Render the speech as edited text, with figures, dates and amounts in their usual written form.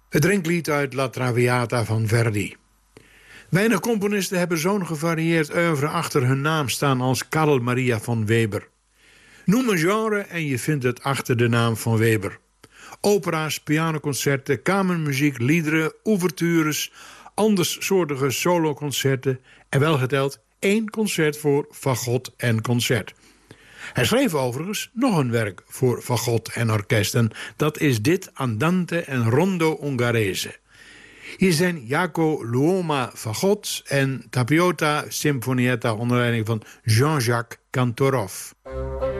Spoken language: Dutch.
Het drinklied uit La Traviata van Verdi. Weinig componisten hebben zo'n gevarieerd oeuvre achter hun naam staan als Karl Maria von Weber. Noem een genre en je vindt het achter de naam van Weber. Opera's, pianoconcerten, kamermuziek, liederen, ouvertures, andersoortige soloconcerten en welgeteld 1 concert voor fagot en concert. Hij schreef overigens nog een werk voor fagot en orkest en dat is dit Andante en Rondo Ungherese. Hier zijn Jaco Luoma fagot en Tapiota Sinfonietta onder leiding van Jean-Jacques Kantorov.